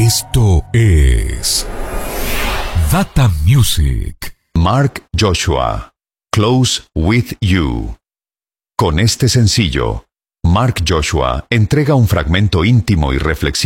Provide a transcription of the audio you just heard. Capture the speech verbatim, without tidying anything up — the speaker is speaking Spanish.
Esto es Data Music. Mark Joshua, Close With You. Con este sencillo, Mark Joshua entrega un fragmento íntimo y reflexivo